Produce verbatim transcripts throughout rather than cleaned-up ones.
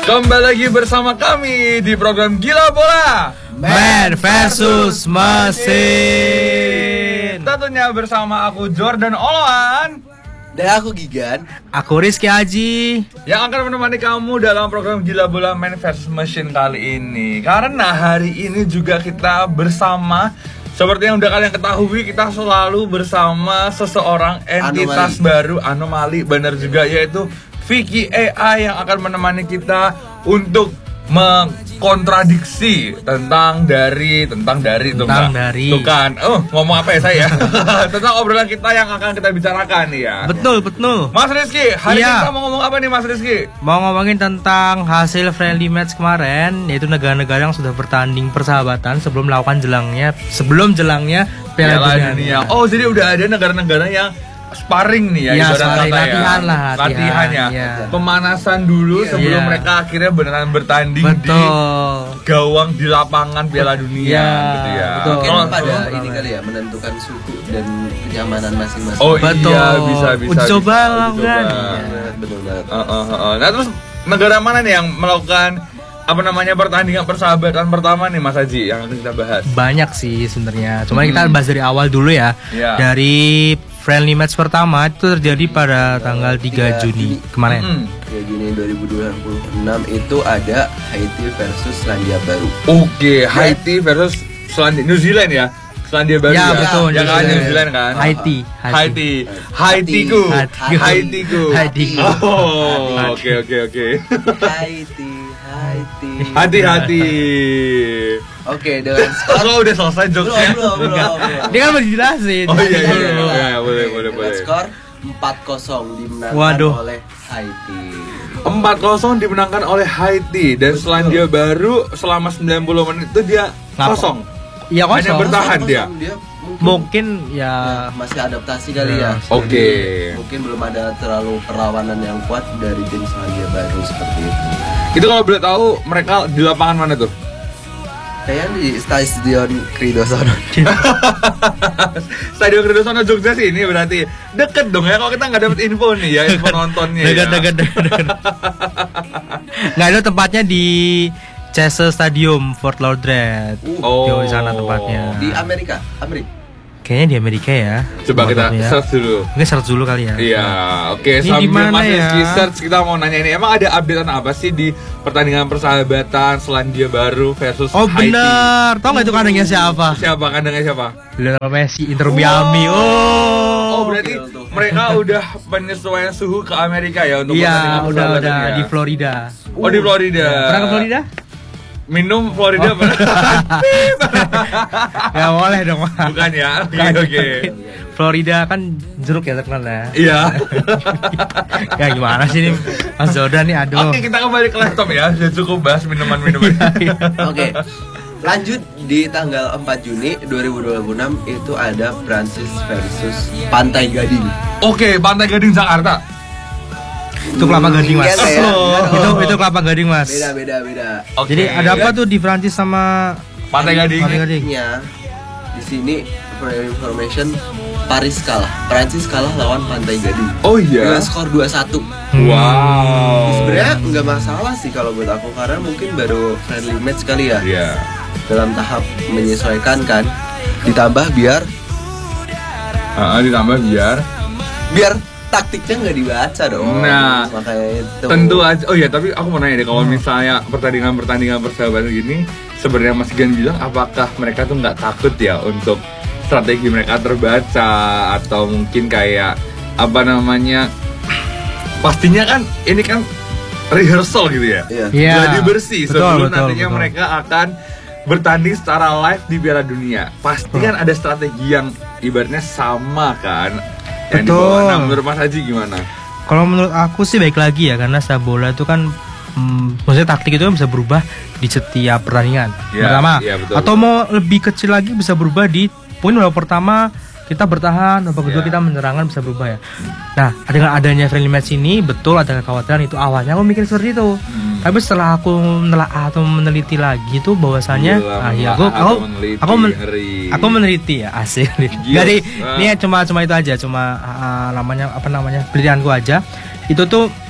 Kembali lagi bersama kami di program Gila Bola Man versus Mesin. Tentunya bersama aku Jordan Oloan dan aku Gigan. Aku Rizky Haji yang akan menemani kamu dalam program Gila Bola Man versus Mesin kali ini. Karena hari ini juga kita bersama, seperti yang udah kalian ketahui, kita selalu bersama seseorang entitas anomali. baru, anomali, benar juga, yaitu Vicky A I yang akan menemani kita untuk mengkontradiksi tentang dari tentang dari tentang dari tuh kan, oh ngomong apa ya saya tentang obrolan kita yang akan kita bicarakan nih ya. Betul betul. Mas Rizky, hari iya. ini kita mau ngomong apa nih Mas Rizky? Mau ngomongin tentang hasil friendly match kemarin, yaitu negara-negara yang sudah bertanding persahabatan sebelum melakukan jelangnya sebelum jelangnya Piala Dunia. Dunia. Oh jadi udah ada negara-negara yang sparring nih ya, ya ibarat sparring, kata latihan ya. lah, latihan, latihan ya. ya. Pemanasan dulu ya, sebelum ya. mereka akhirnya beneran bertanding. Betul. Di gawang di lapangan Piala Dunia ya, gitu ya. Betul. Mungkin oh, pada oh, ini kali ya, menentukan suhu dan kenyamanan masing-masing. Oh betul. Iya, bisa bisa. Uji coba lah kan. Betul banget. Uh, uh, uh. Nah, terus negara mana nih yang melakukan apa namanya pertandingan persahabatan pertama nih Mas Haji yang akan kita bahas? Banyak sih sebenarnya. Cuma hmm. kita bahas dari awal dulu ya. ya. Dari friendly match pertama itu terjadi pada tanggal tiga Juni kemarin. Mm-hmm. tiga Juni dua ribu dua puluh enam itu ada Haiti versus Selandia Baru. Oke, okay, Haiti versus Selandia New Zealand ya. Selandia Baru ya. Ya, betul. Ya kan New Zealand kan. Haiti. Haiti. Haitiku. Haitiku. Haitiku. Oh, oke oke oke. Haiti. Haiti. Hati-hati. Oke, dengan skor oh, udah selesai jokesnya. Belum, belum, belum, belum. Dia kan mau dijelasin. Oh iya, iya, iya, iya, iya, boleh, boleh, boleh. Skor empat kosong dimenangkan Waduh. oleh Haiti. empat kosong dimenangkan oleh Haiti dan Selandia Baru selama sembilan puluh menit itu dia kosong. Iya, kosong. Hanya bertahan kosong, dia. dia mungkin, mungkin ya, ya masih adaptasi kali ya. ya. Oke. Okay. Mungkin belum ada terlalu perlawanan yang kuat dari tim Selandia Baru seperti itu. Itu kalau boleh tahu mereka di lapangan mana tuh? Kayaknya di Stadion Kridosono. Stadion Kridosono Jogja sih ini berarti deket dong ya kalau kita nggak dapet info nih ya, info nontonnya. Deket, ya. deket, deket, deket. Nggak ada tempatnya di Chase Stadium Fort Lauderdale. Oh, di sana tempatnya. Di Amerika, Amerika. Kayaknya di Amerika ya. Coba kita ya. search dulu. Mungkin search dulu kali ya. Iya, oke. Okay. Sambil Mas Rizky ya? search, kita mau nanya ini, emang ada updatean apa sih di pertandingan persahabatan Selandia Baru versus oh, Haiti? Oh benar. Tahu nggak itu kandangnya siapa? Siapa kandangnya siapa? Lionel Messi, Inter Miami. Oh, oh berarti okay, mereka udah penyesuaian suhu ke Amerika ya untuk iya, pertandingan udah udah ya? di Florida. Oh, di Florida. Pernah ke Florida? Minum Florida. Oh. Gak boleh dong. Bukan ya. Oke. Okay, okay. Florida kan jeruk ya terkenal ya. Iya. Ya gimana sih nih Mas Jordan nih, aduh. Oke, kita kembali ke laptop ya. Sudah cukup bahas minuman-minuman. Oke. Lanjut di tanggal empat Juni dua ribu dua puluh enam itu ada Prancis versus Pantai Gading. Oke, Pantai Gading Jakarta. Itu Kelapa Gading Mas. Ya, oh. Itu itu Kelapa Gading Mas. Beda beda beda. Okay. Jadi ada apa tuh di Prancis sama Pantai Gading? Pantai Gading. Ya. Di sini for information Paris kalah. Prancis kalah lawan Pantai Gading. Oh iya. Dengan skor dua satu. Wow. Sebenarnya nggak masalah sih kalau buat aku karena mungkin baru friendly match kali ya. Iya. Yeah. Dalam tahap menyesuaikan kan. Ditambah biar uh, ditambah biar biar taktiknya nggak dibaca dong. Nah, makanya itu. Tentu aja. Oh iya, tapi aku mau nanya deh, kalau misalnya pertandingan-pertandingan persahabatan gini, sebenarnya Mas Gan bilang apakah mereka tuh nggak takut ya untuk strategi mereka terbaca atau mungkin kayak apa namanya? Pastinya kan ini kan rehearsal gitu ya. Iya. Yeah. Gladi bersih Betul, sebelum betul, nantinya betul. mereka akan bertanding secara live di Piala Dunia. Pasti kan ada strategi yang ibaratnya sama kan. Yang dibawa. Nah, menurut Mas Haji gimana? Kalau menurut aku sih baik lagi ya, karena sepak bola itu kan hmm, maksudnya taktik itu kan bisa berubah di setiap pertandingan. Ya, pertama ya, betul, atau betul. mau lebih kecil lagi bisa berubah di poin babak pertama kita bertahan, babak kedua Ya. kita menyerangan, bisa berubah ya. Nah, dengan adanya friendly match ini betul ada kekhawatiran itu, awalnya aku mikir seperti itu. Hmm. Tapi setelah aku menelaah atau meneliti lagi tuh bahwasannya ah ya aku aku meneliti, aku men, ngeri. aku meneliti ya asik. Jadi ini cuma cuma itu aja, cuma uh, namanya apa namanya penelitianku aja. Itu tuh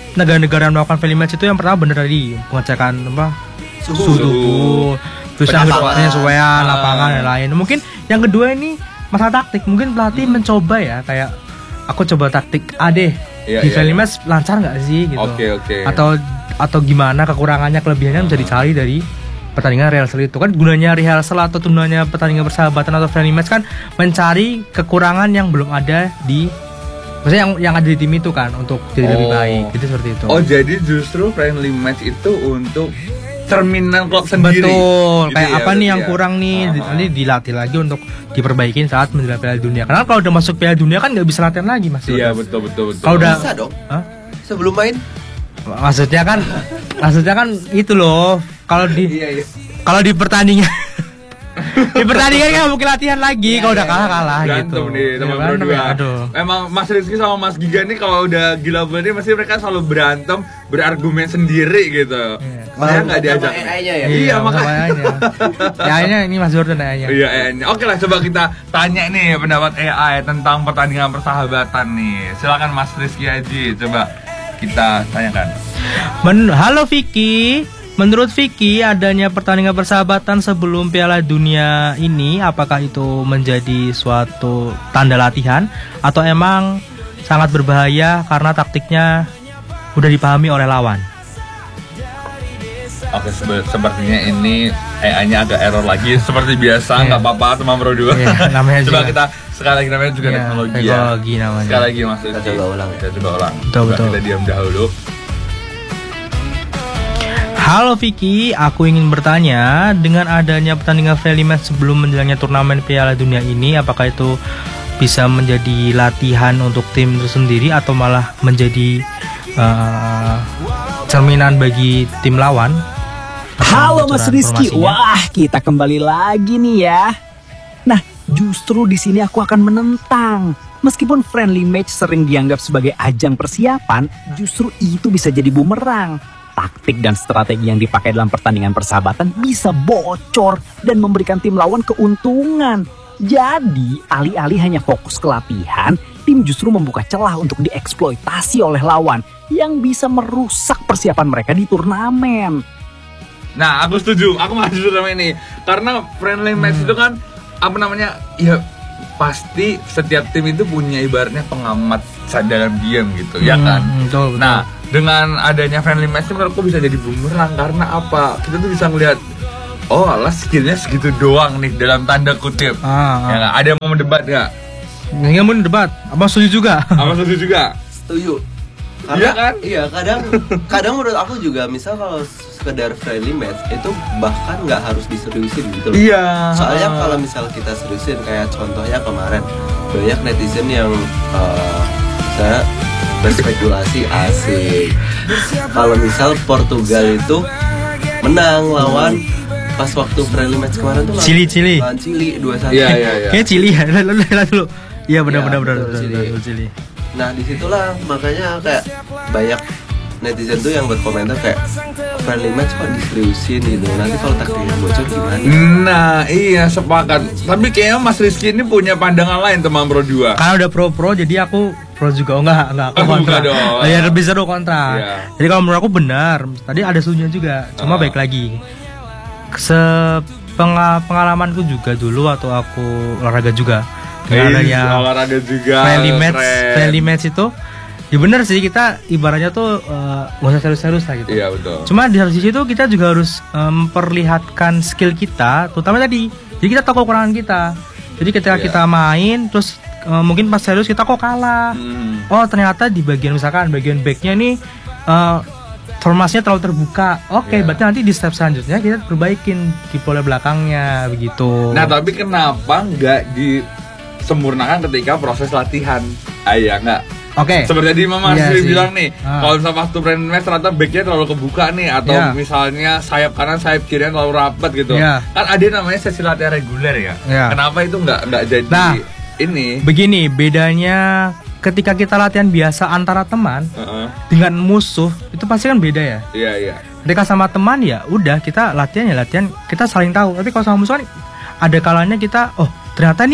negara-negara yang melakukan friendly match itu yang pertama bener tadi pengecekan apa Suhu. suhu tubuh, terus yang kedua Penyesuaian. penyesuaian Ah. lapangan dan lain. Mungkin yang kedua ini masalah taktik. Mungkin pelatih Hmm. mencoba ya kayak aku coba taktik A deh Iya, di iya, friendly iya. match lancar nggak sih gitu. Oke, oke. Atau atau gimana kekurangannya kelebihannya bisa dicari dari pertandingan rehearsal itu kan gunanya rehearsal atau gunanya pertandingan persahabatan atau friendly match kan mencari kekurangan yang belum ada di maksudnya yang yang ada di tim itu kan untuk jadi lebih Oh. baik gitu seperti itu. Oh, jadi justru friendly match itu untuk cerminan klub sendiri. Betul, Gitu kayak ya, apa nih berarti yang ya? kurang nih, Ah, di- ah. nanti dilatih lagi untuk diperbaikin saat menjelang Piala Dunia. Karena kalau udah masuk Piala Dunia kan nggak bisa latihan lagi mas. Iya, betul betul betul. Kalau udah- Bisa dong. Hah? Sebelum main. Maksudnya kan, maksudnya kan itu loh. Kalau di Iya, iya. kalau di pertandingan, di pertandingan kan mungkin latihan lagi. Kalau udah kalah kalah gitu. berantem nih teman Ya, berantem berdua. ya, aduh. Emang Mas Rizky sama Mas Giga nih kalau udah gila banget pasti mereka selalu berantem, berargumen sendiri gitu. Iya. Saya nggak diajak. Sama A I-nya ya? Iya, makanya. Ya ini ini Mas Jordan A I-nya. Iya, eh, oke lah coba kita tanya nih pendapat A I tentang pertandingan persahabatan nih. Silakan Mas Rizky Haji, coba kita tanyakan. Men- Halo Vicky, menurut Vicky adanya pertandingan persahabatan sebelum Piala Dunia ini apakah itu menjadi suatu tanda latihan atau emang sangat berbahaya karena taktiknya udah dipahami oleh lawan? Oke, sebe- sepertinya ini A I-nya agak error lagi seperti biasa, Iya. nggak apa-apa teman bro dua. Iya, namanya coba juga. kita sekali lagi namanya juga Iya, teknologi, teknologi ya. namanya. Sekali lagi Mas Rizky. Kita coba ulang. Kita coba ulang. Betul, Coba betul. kita diam dahulu. Halo Vicky, aku ingin bertanya dengan adanya pertandingan friendly match sebelum menjalannya turnamen Piala Dunia ini apakah itu bisa menjadi latihan untuk tim itu sendiri atau malah menjadi uh, cerminan bagi tim lawan? Halo Mas Bocoran Rizky, informasinya. wah kita kembali lagi nih ya. Nah, justru di sini aku akan menentang. Meskipun friendly match sering dianggap sebagai ajang persiapan, justru itu bisa jadi bumerang. Taktik dan strategi yang dipakai dalam pertandingan persahabatan bisa bocor dan memberikan tim lawan keuntungan. Jadi, alih-alih hanya fokus ke latihan, tim justru membuka celah untuk dieksploitasi oleh lawan yang bisa merusak persiapan mereka di turnamen. Nah, aku setuju. Aku nggak setuju sama ini. Karena friendly match itu kan apa namanya? Ya pasti setiap tim itu punya ibaratnya pengamat dalam diam gitu, ya Hmm, kan? betul, betul. Nah, dengan adanya friendly match itu menurutku bisa jadi bumerang karena apa? Kita tuh bisa ngelihat oh, alah skillnya segitu doang nih dalam tanda kutip. Ah, Ya ah. nggak? Ada yang mau mendebat nggak? Nggak mau debat, abang setuju juga. Apa setuju juga? Setuju. Iya kan? Iya, kadang kadang menurut aku juga misal kalau sekedar friendly match itu bahkan nggak harus diseriusin gitu loh. Iya. Soalnya kalau misal kita seriusin kayak contohnya kemarin banyak netizen yang uh, saya berspekulasi asik. Kalau misal Portugal itu menang lawan pas waktu friendly match kemarin tuh lawan- Chili, Chili. lawan Chili dua satu. Iya, iya, iya. Kayak Chili ya, lalu dulu. Iya benar Iya, benar benar betul, benar Chili. benar, Chili. Nah disitulah makanya kayak banyak netizen tuh yang berkomentar kayak friendly match kok diseriusin gitu. Nanti kalau taktiknya bocor gimana? Nah, iya sepakat. Tapi kayaknya Mas Rizky ini punya pandangan lain teman Pro dua. Karena udah pro pro jadi aku pro juga. Oh enggak enggak aku Oh, kontra. enggak dong. Ya lebih seru kontra. Iya. Jadi kalau menurut aku benar. Tadi ada setuju juga. Cuma Ah. baik lagi. Sepenga- pengalamanku juga dulu waktu aku olahraga juga. Dengan Eh, adanya olahraga juga. friendly match, keren. friendly match itu ya benar sih kita ibaratnya tuh eh, nggak usah serius-serius lah gitu. Iya betul. Cuma di satu sisi itu kita juga harus eh, memperlihatkan skill kita, terutama tadi. Jadi kita tahu kekurangan kita. Jadi ketika Iya. kita main, terus eh, mungkin pas serius kita kok kalah. Hmm. Oh ternyata di bagian misalkan bagian backnya nih eh, formasinya terlalu terbuka. Oke, Iya. berarti nanti di step selanjutnya kita perbaikin di bola belakangnya begitu. Nah tapi kenapa nggak disempurnakan ketika proses latihan? Ah iya nggak. Oke. Seperti tadi Mama Iya Sri sih. bilang nih, Ah. kalau misalnya waktu friendly match ternyata backnya terlalu kebuka nih, atau Iya. misalnya sayap kanan sayap kiri terlalu rapat gitu. Iya. Kan ada namanya sesi latihan reguler ya. Iya. Kenapa itu nggak nggak jadi Nah. ini? Begini bedanya ketika kita latihan biasa antara teman Heeh. dengan musuh itu pasti kan beda ya. Iya iya. Ketika sama teman ya udah kita latihan ya latihan kita saling tahu. Tapi kalau sama musuh kan ada kalanya kita oh ternyata nih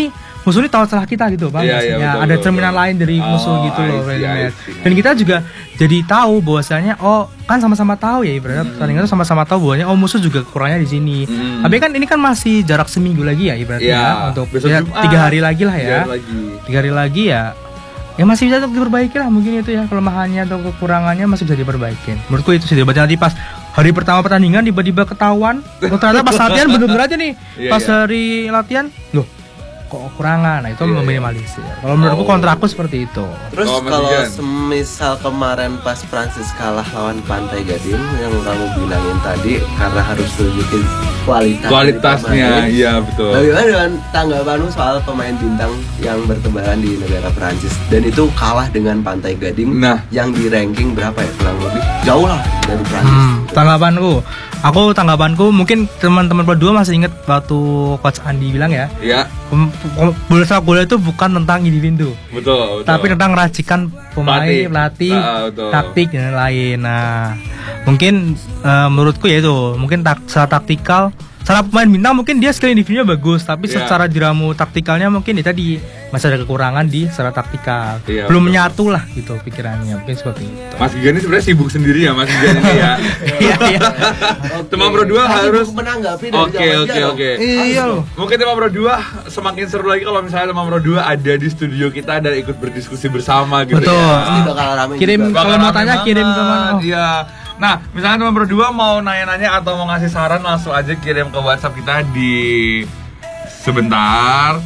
musuh ini tahu celah kita gitu, Bang. Iya, iya, Maksudnya betul, ada betul, cerminan betul. lain dari Oh, musuh gitu I loh, see, friendly I match. see. Dan kita juga jadi tahu bahwasanya oh kan sama-sama tahu ya ibaratnya Hmm. pertandingan itu sama-sama tahu bahwasanya oh musuh juga kurangnya di sini. Hmm. Tapi kan ini kan masih jarak seminggu lagi ya ibaratnya Iya, ya, untuk besok ya, Jumat. tiga hari lagi lah Tiga ya. hari lagi. Tiga hari lagi ya. Ya masih bisa untuk diperbaiki lah mungkin itu ya kelemahannya atau kekurangannya masih bisa diperbaiki. Menurutku itu sih debatnya nanti pas hari pertama pertandingan tiba-tiba ketahuan. Oh, ternyata pas latihan bener-bener aja nih. Iya, Pas iya. hari latihan, loh kok kekurangan. Nah itu Iya, meminimalisir. Kalau menurutku Oh. kontrakku seperti itu. Terus Oh, Mas kalau Igan. semisal kemarin pas Prancis kalah lawan Pantai Gading yang kamu bilangin tadi karena harus tunjukin kualitas Kualitasnya, dari pemain. iya betul. Bagaimana dengan tanggapanmu soal pemain bintang yang bertebaran di negara Prancis dan itu kalah dengan Pantai Gading Nah. yang di ranking berapa ya kurang lebih jauh lah dari Prancis. Hmm, tanggapanku, aku tanggapanku mungkin teman-teman berdua masih inget waktu Coach Andi bilang ya, Ya, bola sepak bola itu bukan tentang individu, betul, betul. tapi tentang racikan pemain, Pelatih. pelatih, Ah, betul. taktik dan lain. Nah, mungkin eh, menurutku ya itu, mungkin tak, secara taktikal, secara pemain bintang mungkin dia skill individunya bagus, tapi Iya. secara diramu taktikalnya mungkin ya tadi masih ada kekurangan di secara taktikal, Iya, belum betul. menyatu lah gitu pikirannya, mungkin seperti itu. Mas Giga ini sebenarnya sibuk sendiri ya Mas Giga ini ya. Iya, iya. Teman Pro dua Tadi harus buku menanggapi dari Oke, jawaban oke, dia, oke. dong. Iya loh. Mungkin Tema Pro dua semakin seru lagi kalau misalnya Tema Pro dua ada di studio kita dan ikut berdiskusi bersama gitu Betul. ya. Pasti bakal rame Kirim juga. kalau Bakal mau rame tanya kirim ke banget, mana? Oh. Iya. Nah, misalnya teman berdua mau nanya-nanya atau mau ngasih saran langsung aja kirim ke WhatsApp kita di sebentar.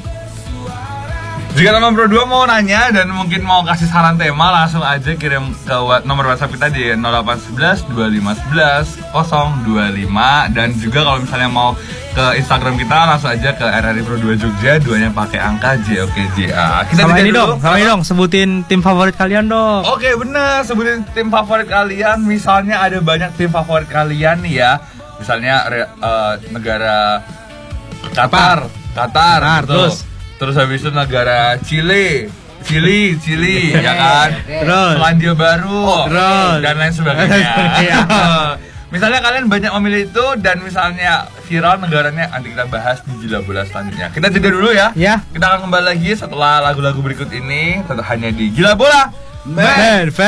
Jika teman berdua mau nanya dan mungkin mau kasih saran tema langsung aja kirim ke wa- nomor WhatsApp kita di nol delapan satu satu dua lima satu satu nol dua lima dan juga kalau misalnya mau ke Instagram kita langsung aja ke R R I Pro dua Jogja, duanya pakai angka J O K J A. Kita Sama jeda ini dulu. dong, sama ini dong, sebutin tim favorit kalian dong. Oke bener, sebutin tim favorit kalian. Misalnya ada banyak tim favorit kalian nih ya. Misalnya re- eh, negara Qatar, Qatar, Qatar, betul. terus? terus habis itu negara Chile, Chili, Chili, ya kan. Terus? Selandia Baru, terus? dan lain sebagainya. Iya. Misalnya kalian banyak memilih itu dan misalnya viral negaranya nanti kita bahas di Gila Bola selanjutnya. Kita jeda dulu ya. Ya. Kita akan kembali lagi setelah lagu-lagu berikut ini tetap hanya di Gila Bola. Man,